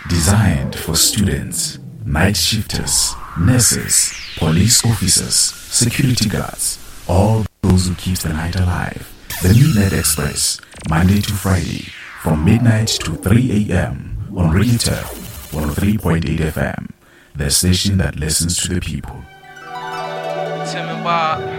Designed for students, night shifters, nurses, police officers, security guards, all those who keep the night alive. The Midnight Express, Monday to Friday, from midnight to 3 a.m. on Radio Turf 103.8 FM, the station that listens to the people.